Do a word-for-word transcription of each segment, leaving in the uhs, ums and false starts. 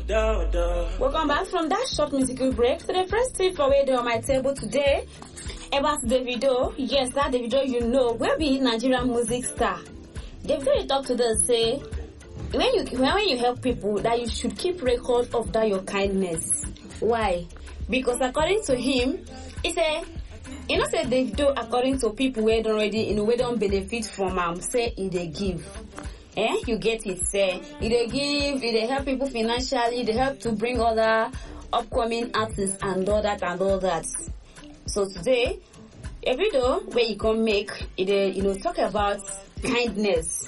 Welcome back from that short musical break to the first tip for where on my table today about Davido. Yes, that Davido you know will be Nigerian music star. Davido you talk to them say when you when you help people that you should keep record of that your kindness. Why? Because according to him, he say you know say Davido according to people where don't already you know we don't benefit from am say he they give. Eh, you get it, say it they give, it they help people financially, they help to bring other upcoming artists and all that and all that. So today, a video where you can make it, they, you know, talk about kindness.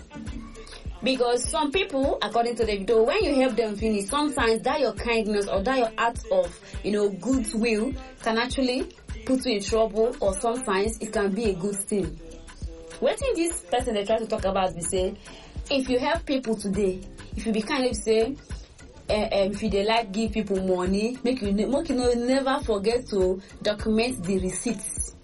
Because some people, according to the video, when you help them finish, sometimes that your kindness or that your act of, you know, goodwill can actually put you in trouble, or sometimes it can be a good thing. What in this person they try to talk about, they say, if you help people today, if you be kind of say, uh, um, if you they like give people money, make you, make you know, never forget to document the receipts.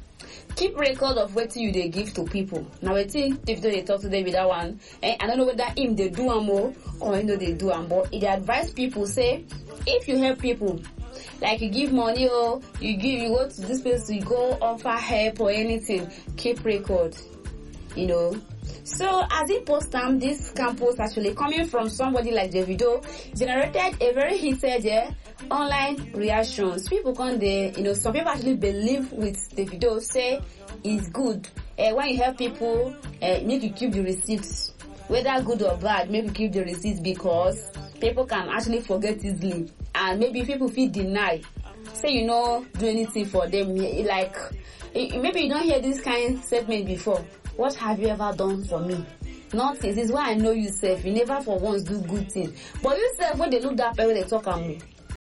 Keep record of what you they give to people. Now I think if they talk to them with that one, eh, I don't know whether him they do am more or you know they do am, but they advise people say, if you help people, like you give money or you give, you go to this place, you go offer help or anything, keep record, you know. So as he post them, this campus actually coming from somebody like Davido generated a very heated yeah, online reactions. People come there, you know, some people actually believe with Davido, say it's good. Uh, when you help people, uh, you need to keep the receipts. Whether good or bad, maybe keep the receipts because people can actually forget easily. And maybe people feel deny. Say you know, do anything for them. Like, maybe you don't hear this kind of statement before. What have you ever done for me? Nothing. This is why I know you self. You never for once do good things. But you self, when they look that person, they talk at me.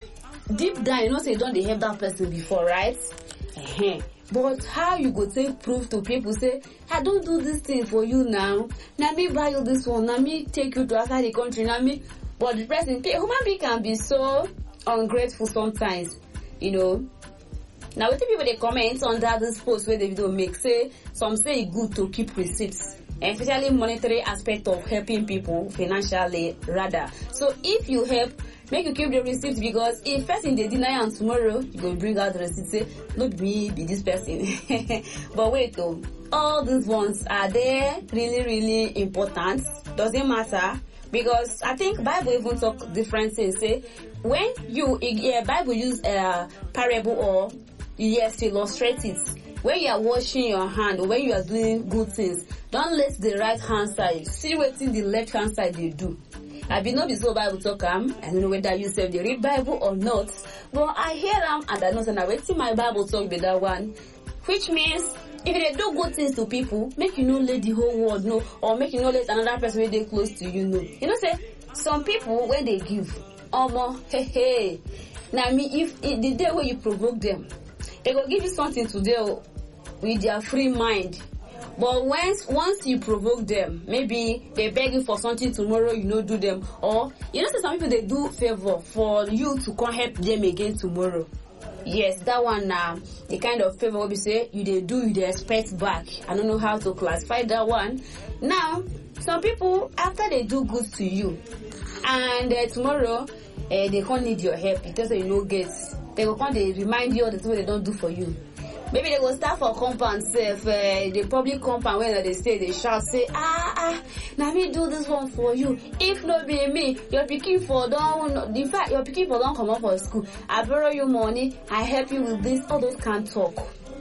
Deep down, you know, say don't they help that person before, right? Uh-huh. But how you go take proof to people say, I don't do this thing for you now. Now me buy you this one. Now me take you to outside the country. Now me. But the person, human being can be so ungrateful sometimes, you know. Now, what people they comment under this post where the video make say some say it's good to keep receipts, especially monetary aspect of helping people financially rather. So if you help, make you keep the receipts because if person they deny and tomorrow you go bring out the receipt say not me be this person. But wait though, all these ones are they really really important? Doesn't matter. Because I think Bible even talk different things. Say when you yeah, Bible use a uh, parable or yes, illustrate it. When you are washing your hand or when you are doing good things, don't let the right hand side see what in the left hand side they do. I be not be so Bible talk am. I don't know whether you say they read Bible or not, but I hear them and I know that I wait till my Bible talk with that one, which means if they do good things to people, make you not let the whole world know, or make you not let another person when they close to you know. You know, say some people when they give, um, hey hey. Now me if, if the day when you provoke them, they go give you something to do with their free mind. But once once you provoke them, maybe they beg you for something tomorrow, you know, do them. Or you know, some people they do favor for you to come help them again tomorrow. Yes, that one now, uh, the kind of favor we say you they do, you they expect back. I don't know how to classify that one. Now, some people after they do good to you, and uh, tomorrow uh, they can't need your help because you know get. They will come, they remind you all the things they don't do for you. Maybe they will start for compound self, uh, the public compound where they say, they shall say, ah, ah, now me do this one for you. If not be me, you're picking for don't, in fact, you're picking for don't come up for school. I borrow you money, I help you with this, all those can't talk.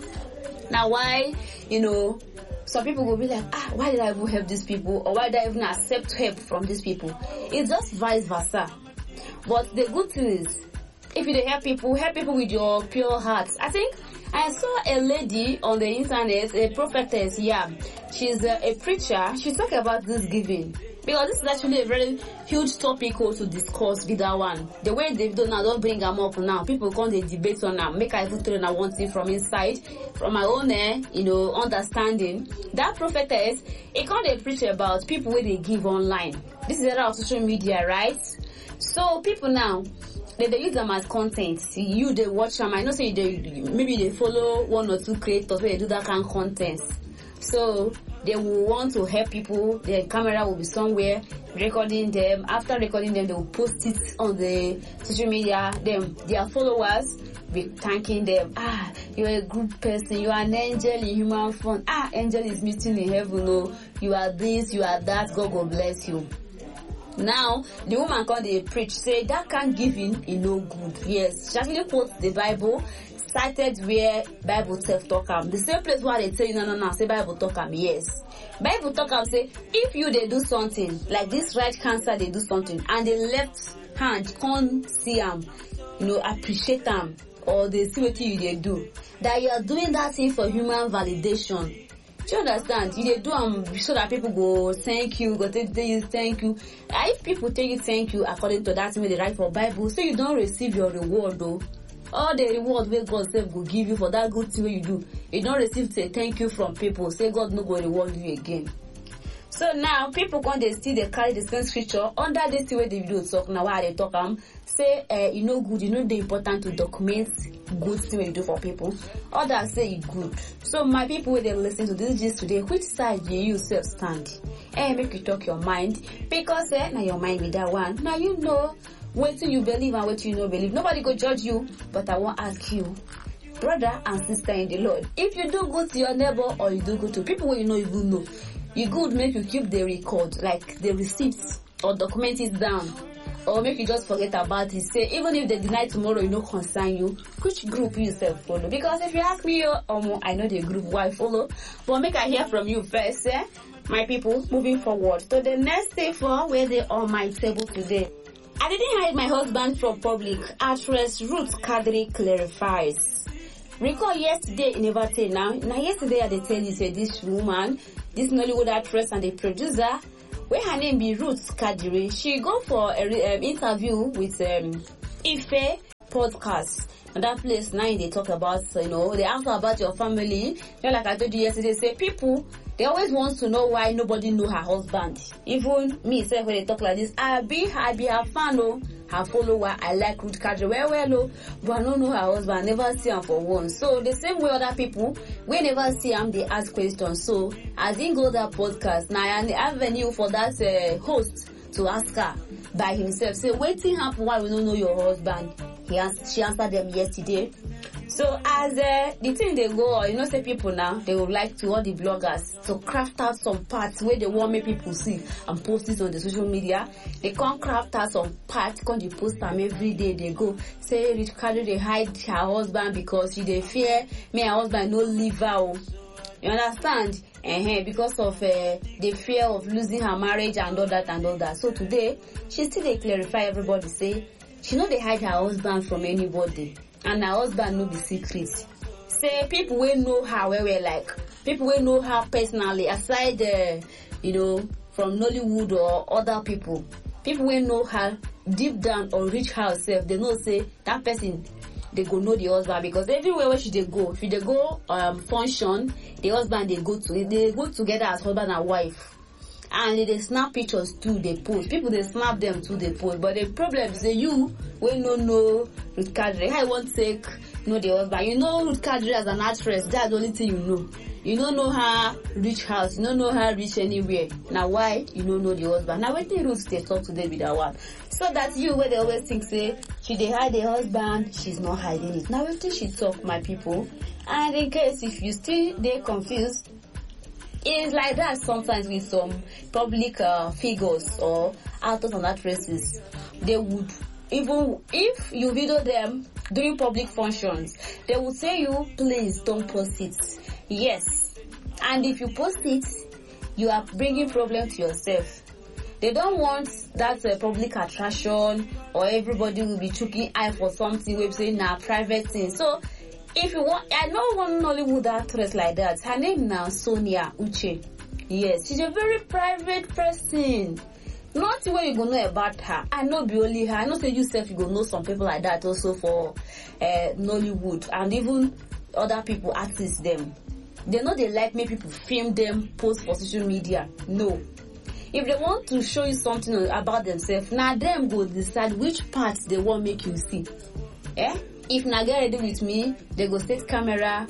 Now why, you know, some people will be like, ah, why did I even help these people? Or why did I even accept help from these people? It's just vice versa. But the good thing is, if you help people, help people with your pure heart. I think I saw a lady on the internet, a prophetess, yeah. She's a, a preacher. She talked about this giving. Because this is actually a very huge topic to discuss with that one. The way they've done now, don't bring them up now. People come they debate on now. Make I even tell you one thing from inside, from my own, eh, you know, understanding. That prophetess, it can't they preach about people where they give online. This is era of social media, right? So people now, They, they use them as content. You they watch them. I know say they maybe they follow one or two creators where they do that kind of content. So they will want to help people. The camera will be somewhere recording them. After recording them, they will post it on the social media. Them, their followers be thanking them. Ah, you're a good person. You are an angel in human form. Ah, angel is meeting in heaven. Oh, you are this, you are that. God will bless you. Now, the woman called the preach, say that can't give in, in no good. Yes, she actually quotes the Bible, cited where Bible self talk am. The same place where they tell you, no, no, no, say Bible talk am. Yes. Bible talk am say, if you they do something, like this right cancer, they do something, and the left hand can't see am, you know, appreciate am, or they see what you they do, that you are doing that thing for human validation. Do you understand? You they do um so that people go thank you, go tell you thank you. Uh, if people tell you thank you according to that way they write for Bible, so you don't receive your reward though. All the reward where God self will give you for that good thing you do, you don't receive say thank you from people. Say God no go reward you again. So now people when they still they carry the same scripture under this way the video talk now why they talk um say uh, you know good, you know the important to document good thing you do for people. Others say it good. So my people when they listen to this gist today, which side do you self stand? Eh, make you talk your mind because eh now your mind with that one. Now you know what you believe and what you know believe. Nobody go judge you, but I won't ask you, brother and sister in the Lord, if you do good to your neighbor or you do good to people where you know even know, you good make you keep the record, like the receipts, or document it down, or make you just forget about it. Say even if they deny tomorrow, you know concern you. Which group you yourself follow? Because if you ask me, um, I know the group why I follow, but make I hear from you first, eh? My people, moving forward to the next day for where they on my table today. I didn't hide my husband from public. Actress Ruth Kadri clarifies. Recall yesterday in Everton now. Now yesterday I they tell you say this woman, this Nollywood actress and the producer, where her name be Ruth Kadri, she go for a um, interview with um, Ife podcast. And that place now they talk about, you know, they ask her about your family. You know, like I told you yesterday, say people, they always want to know why nobody know her husband. Even me, say when they talk like this, I be, I be her fan, oh, her follower. I like Ruth Kadri well, well, oh, but I don't know her husband. I never see him for once. So the same way other people, we never see him, they ask questions. So I didn't go that podcast. Now I have avenue for that uh, host to ask her by himself. Say, waiting happen why we don't know your husband. He has, she answered them yesterday. So as uh, the thing they go, you know, say people now, they would like to, all the bloggers, to craft out some parts where they want make people see and post it on the social media. They can't craft out some parts, can't you post them every day. They go, say, Ruth Kadri, they hide her husband because she they fear me, her husband no leave her. You understand? Uh-huh, because of uh, the fear of losing her marriage and all that and all that. So today, she still they clarify everybody, say, she know they hide her husband from anybody. And her husband know the secret. Say people will know her where we're like people will know her personally aside uh, you know from Nollywood or other people. People will know her deep down or reach herself. They know say that person they go know the husband because everywhere where she they go, if they go um function, the husband they go to they go together as husband and wife. And they snap pictures too, they post. People they snap them too, they post. But the problem is that you when no know Ruth Kadri, I won't take know the husband. You know Ruth Kadri as an actress, that's the only thing you know. You don't know her reach house, you don't know her reach anywhere. Now why you don't know the husband? Now waiting Ruth they talk today with that one. So that you where they always think say she they hide the husband, she's not hiding it. Now waiting she talk, my people. And in case if you still they confused, it's like that sometimes with some public uh, figures or actors and actresses. They would, even if you video them during public functions, they would say you, please don't post it. Yes. And if you post it, you are bringing problem to yourself. They don't want that uh, public attraction or everybody will be choking eye for something we're saying now private thing. So if you want, I know one Nollywood actress like that. Her name now Sonia Uche. Yes, she's a very private person. Not where you gonna know about her. I know be only her. I know say yourself you gonna know some people like that also for uh, Nollywood and even other people artists them. They know they like make people film them, post for social media. No. If they want to show you something about themselves, now them go decide which parts they want make you see. Eh? If na get ready with me, they go set camera,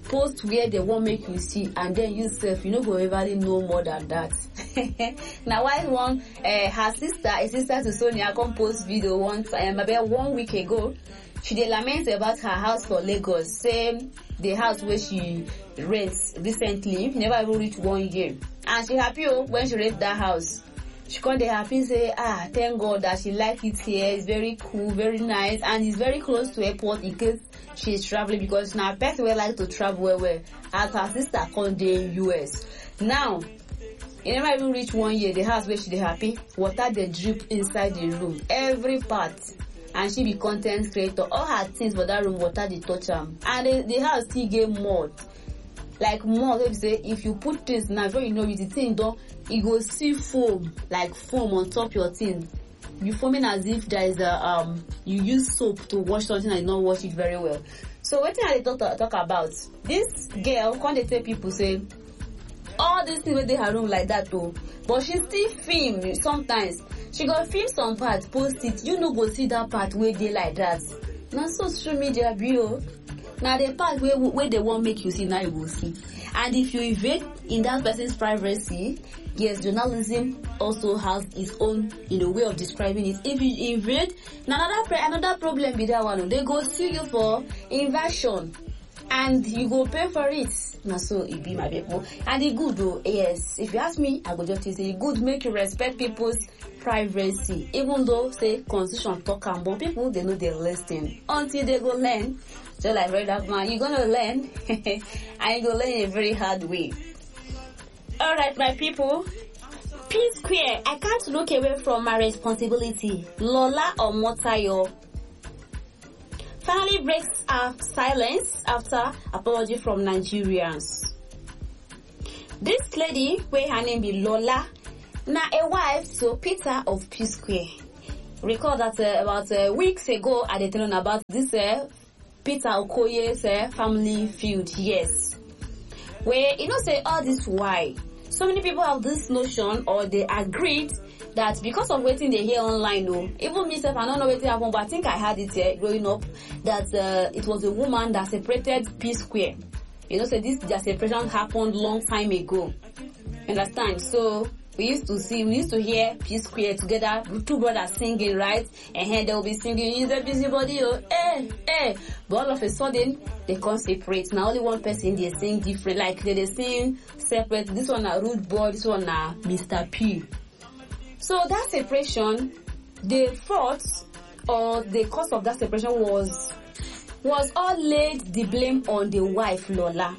post where they won't make you see, and then you self, you know, go everybody know more than that. Now, why one, uh, her sister, a sister to Sonia, come post video one time, about one week ago. She did lament about her house for Lagos, same the house where she rents recently, never even reached one year. And she happy oh, when she rent that house. She come dey happy say, ah, thank God that she like it here. It's very cool, very nice, and it's very close to airport in case she is traveling, because now person will like to travel well well. As her sister come dey U S. Now, e never even reach one year, the house where she dey happy, water dey drip inside the room, every part. And she be content creator. All her things for that room, water dey touch am. And the, the house still get mud. Like mud, if say if you put things now, before you know it, the thing don't, it go see foam, like foam on top your thing. You foaming as if there is a um you use soap to wash something and not wash it very well. So what thing I talk talk about? This girl, when they tell people say all these things they her room like that though, but she still film sometimes. She go film some part, post it. You no go see that part where they like that. Now social media bio. Now the part where where they won't make you see, now you will see. And if you invade in that person's privacy, yes, journalism also has its own, you know, way of describing it. If you invade, another another problem with that one, they go sue you for invasion, and you go pay for it. Now so it be my people. And the good though, yes, if you ask me, I go just say good make you respect people's privacy, even though say constitution talk am, but people they know they listen until they go learn. So like right up man, you're gonna learn and you go learn in a very hard way. Alright my people, P Square, I can't look away from my responsibility. Lola Omotayo finally breaks our silence after apology from Nigerians. This lady, where her name be Lola, now a wife to Peter of P Square. Recall that uh, about uh, weeks ago I did telling about this uh, Peter Okoye's uh, family feud. Yes, where you know say all this why so many people have this notion, or they agreed that because of waiting they hear online, though, even myself I don't know what happened, but I think I had it uh, growing up that uh, it was a woman that separated P Square. You know, so this their separation happened long time ago. Understand? So we used to see, we used to hear P Square together, two brothers singing, right? And then they will be singing, "He's a busybody, oh, eh, eh." But all of a sudden, they can't separate. Now only one person they sing different, like they, they sing separate. This one a Rude Boy, this one a Mister P. So that separation, the fault or the cause of that separation was was all laid the blame on the wife Lola.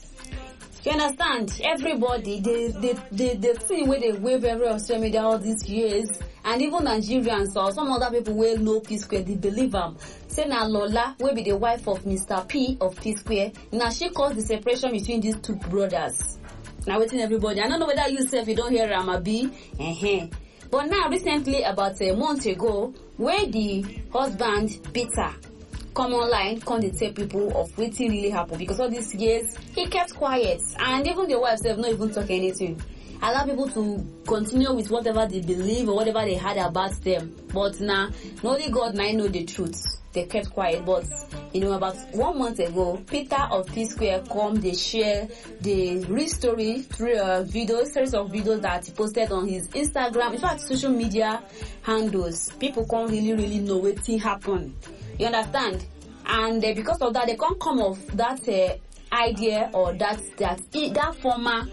You understand? Everybody, they they they the thing where they wave every on social media all these years, and even Nigerians or some other people will know P Square, they believe them. Say now Lola will be the wife of Mister P of P Square. Now she caused the separation between these two brothers. Now waiting everybody. I don't know whether you say if you don't hear Ramabi. Uh-huh. But now recently, about a month ago, where the husband Peter come online, come to tell people of what really happened, because all these years he kept quiet, and even the wife said not even talk anything. Allow people to continue with whatever they believe or whatever they had about them. But now, nah, only God now know the truth. They kept quiet. But you know, about one month ago, Peter of P Square come, they share the real story through a video, series of videos that he posted on his Instagram. In fact, social media handles. People can't really, really know what thing happened. You understand? And uh, because of that, they can't come off that uh, idea or that that that former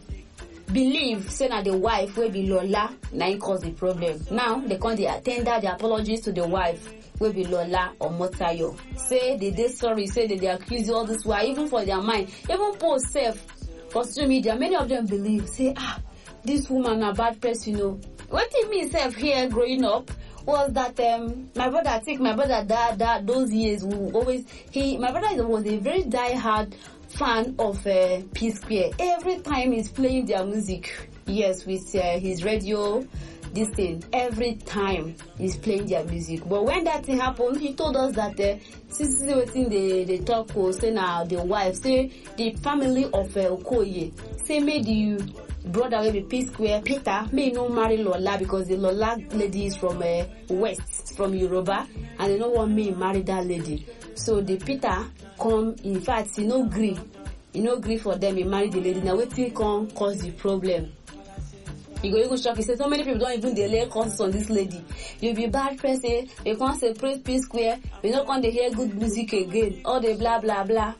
believe say that the wife will be Lola now cause the problem. Now they can't they tender the apologies to the wife will be Lola or Motayo. Say they did sorry, say that they accuse you all this while, even for their mind, even post self for social media. Many of them believe say ah this woman a bad person. You know what it means self here growing up was that um my brother I think my brother that that those years will always he my brother was a very die-hard fan of uh, P Square. Every time he's playing their music, yes, with uh, his radio, this thing, every time he's playing their music. But when that thing happened, he told us that uh, since waiting the the talk was say now the wife say the family of uh, Okoye say made the brother will be P Square Peter may no marry Lola because the Lola lady is from uh, west, from Yoruba, and they don't want me marry that lady. So the Peter come, in fact he no agree you no gree for them, you marry the lady. Now wetin come cause the problem? You go even shock. You say so many people don't even delay causes on this lady. You be bad person. You can't separate P Square. You not going to hear good music again. All the blah blah blah.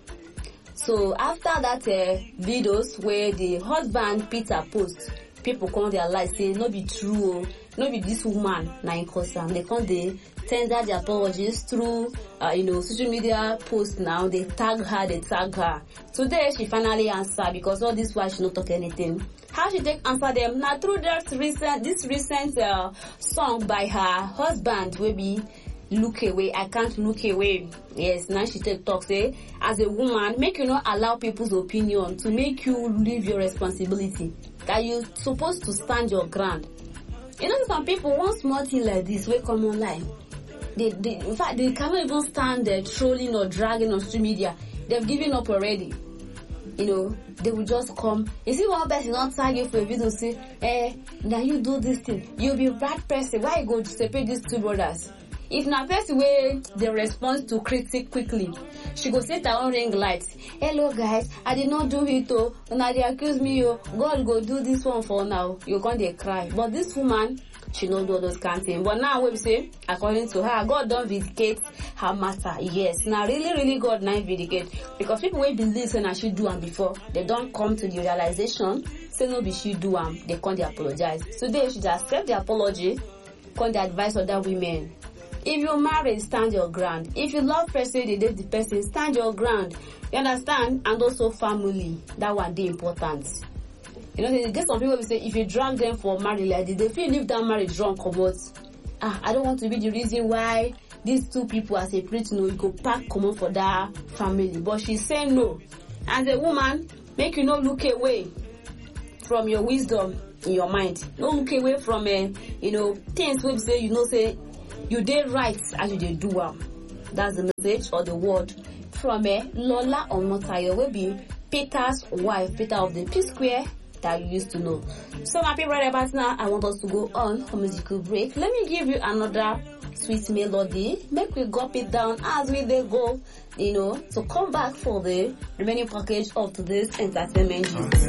So after that uh, videos where the husband Peter post, people come their life say no be true, no be this woman na in cause am. They come they tender their apologies through uh, you know social media posts. Now they tag her, they tag her. Today she finally answer because all this while she not talk anything. How she take answer them? Now through that recent this recent uh, song by her husband will be Look Away, I Can't Look Away. Yes, now she take talk say as a woman, make you not allow people's opinion to make you leave your responsibility. That you supposed to stand your ground. You know, some people want small thing like this will come online. They, they, in fact, they cannot even stand there trolling or dragging on social media. They've given up already. You know, they will just come. You see one person not tag you for a video say, eh, now you do this thing. You'll be a bad person. Why you go to separate these two brothers? If na person way they respond to critic quickly, she go set her own ring lights. Hello guys, I did not do it oh. Now they accuse me oh. God go do this one for now. You can't they cry. But this woman, she don't do those kind of things. But now we say, according to her, God don't vindicate her matter. Yes, now really, really God not vindicate. Because people will believe and she do them before, they don't come to the realization, say no be she do them, they can't they apologize. So they should accept the apology, can't they advise other women. If you marry, stand your ground. If you love person, they date the person, stand your ground. You understand? And also family. That one dey important. You know, there's some people who say if you drag them for marriage like this, they feel leave that marriage wrong, come out. Ah, I don't want to be the reason why these two people are separating. No, you go pack common for that family. But she said no. As a woman, make you not look away from your wisdom in your mind. Don't look away from uh, you know, things we say, you know, say you did right as you did do um. That's the message or the word from uh, Lola Omotayo will be Peter's wife, Peter of the P Square that you used to know. So my people right about now, I want us to go on for musical break. Let me give you another sweet melody. Make we gulp it down as we they go, you know, to come back for the remaining package of today's entertainment. Okay.